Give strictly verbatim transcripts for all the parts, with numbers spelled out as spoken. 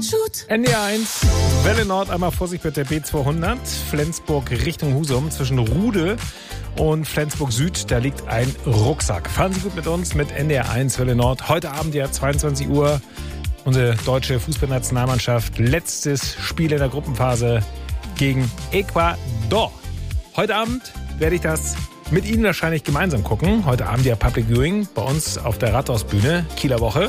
N D R eins, Welle Nord, einmal Vorsicht mit der B zweihundert, Flensburg Richtung Husum, zwischen Rude und Flensburg Süd, da liegt ein Rucksack. Fahren Sie gut mit uns mit N D R eins, Welle Nord. Heute Abend ja zweiundzwanzig Uhr, unsere deutsche Fußballnationalmannschaft, letztes Spiel in der Gruppenphase gegen Ecuador. Heute Abend werde ich das mit Ihnen wahrscheinlich gemeinsam gucken. Heute Abend ja Public Viewing bei uns auf der Rathausbühne, Kieler Woche,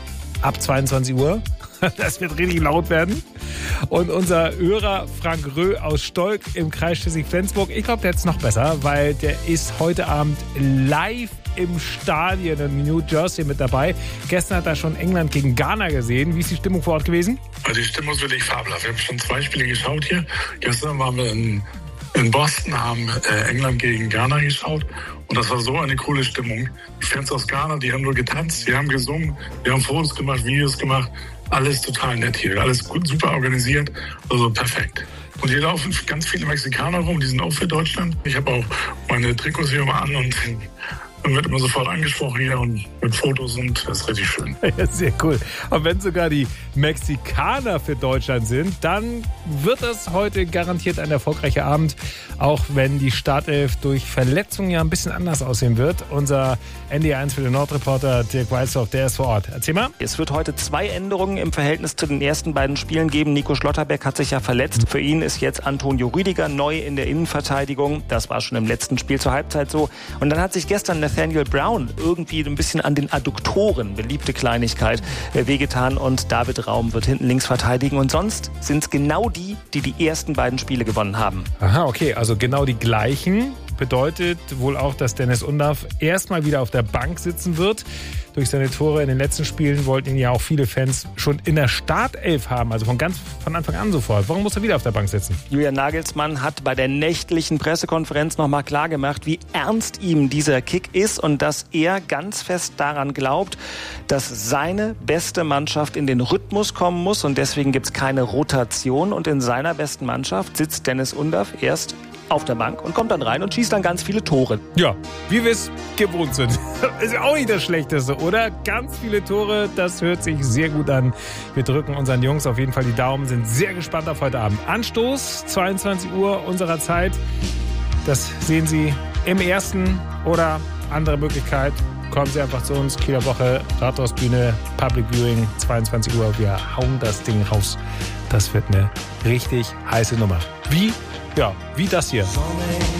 ab zweiundzwanzig Uhr. Das wird richtig laut werden. Und unser Hörer Frank Röh aus Stolk im Kreis Schleswig-Flensburg, ich glaube, der ist noch besser, weil der ist heute Abend live im Stadion in New Jersey mit dabei. Gestern hat er schon England gegen Ghana gesehen. Wie ist die Stimmung vor Ort gewesen? Also die Stimmung ist wirklich fabelhaft. Wir haben schon zwei Spiele geschaut hier. Gestern waren wir in, in Boston, haben äh, England gegen Ghana geschaut. Und das war so eine coole Stimmung. Die Fans aus Ghana, die haben nur getanzt, die haben gesungen, die haben Fotos gemacht, Videos gemacht. Alles total nett hier, alles gut, super organisiert, also perfekt. Und hier laufen ganz viele Mexikaner rum, die sind auch für Deutschland. Ich habe auch meine Trikots hier immer an und dann wird immer sofort angesprochen hier und mit Fotos und das ist richtig schön. Ja, sehr cool. Und wenn sogar die Mexikaner für Deutschland sind, dann wird das heute garantiert ein erfolgreicher Abend, auch wenn die Startelf durch Verletzungen ja ein bisschen anders aussehen wird. Unser N D R eins für den Nordreporter Dirk Weißdorf, der ist vor Ort. Erzähl mal. Es wird heute zwei Änderungen im Verhältnis zu den ersten beiden Spielen geben. Nico Schlotterbeck hat sich ja verletzt. Für ihn ist jetzt Antonio Rüdiger neu in der Innenverteidigung. Das war schon im letzten Spiel zur Halbzeit so. Und dann hat sich gestern Nathaniel Brown irgendwie ein bisschen an den Adduktoren, beliebte Kleinigkeit, wehgetan und David Raum wird hinten links verteidigen. Und sonst sind es genau die, die die ersten beiden Spiele gewonnen haben. Aha, okay, also genau die gleichen. Bedeutet wohl auch, dass Dennis Undaff erstmal wieder auf der Bank sitzen wird. Durch seine Tore in den letzten Spielen wollten ihn ja auch viele Fans schon in der Startelf haben, also von ganz von Anfang an sofort. Warum muss er wieder auf der Bank sitzen? Julian Nagelsmann hat bei der nächtlichen Pressekonferenz nochmal klargemacht, wie ernst ihm dieser Kick ist und dass er ganz fest daran glaubt, dass seine beste Mannschaft in den Rhythmus kommen muss und deswegen gibt es keine Rotation und in seiner besten Mannschaft sitzt Dennis Undaff erst auf der Bank und kommt dann rein und schießt dann ganz viele Tore. Ja, wie wir es gewohnt sind. Ist ja auch nicht das Schlechteste, oder? Ganz viele Tore, das hört sich sehr gut an. Wir drücken unseren Jungs auf jeden Fall die Daumen, sind sehr gespannt auf heute Abend. Anstoß, zweiundzwanzig Uhr unserer Zeit. Das sehen Sie im ersten oder andere Möglichkeit. Kommen Sie einfach zu uns, Kieler Woche, Rathausbühne, Public Viewing, zweiundzwanzig Uhr. Wir hauen das Ding raus. Das wird eine richtig heiße Nummer. Wie? Ja, wie das hier.